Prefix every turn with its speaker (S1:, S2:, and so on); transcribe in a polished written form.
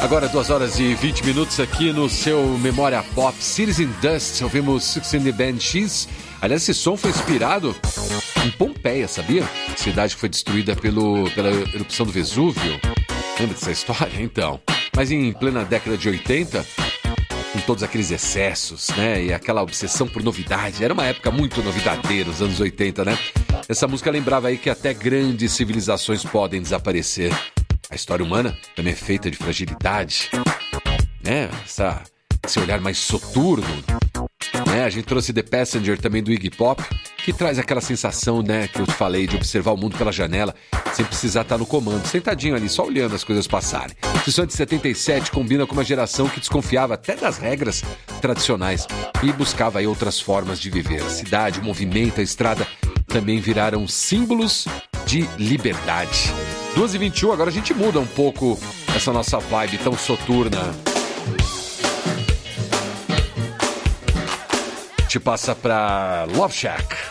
S1: Agora 2 horas e 20 minutos aqui no seu Memória Pop. Cities in Dust, ouvimos Six and the Banshees. Aliás, esse som foi inspirado em Pompeia, sabia? Cidade que foi destruída pela erupção do Vesúvio. Lembra dessa história? Então. Mas em plena década de 80, com todos aqueles excessos, né? E aquela obsessão por novidade. Era uma época muito novidadeira, os anos 80, né? Essa música lembrava aí que até grandes civilizações podem desaparecer. A história humana também é feita de fragilidade, né? Esse olhar mais soturno, né? A gente trouxe The Passenger também do Iggy Pop, que traz aquela sensação, né, que eu te falei, de observar o mundo pela janela, sem precisar estar no comando, sentadinho ali, só olhando as coisas passarem. Esse som de 77 combina com uma geração que desconfiava até das regras tradicionais e buscava aí outras formas de viver. A cidade, o movimento, a estrada também viraram símbolos de liberdade. 2h21, agora a gente muda um pouco essa nossa vibe tão soturna. Te passa pra Love Shack.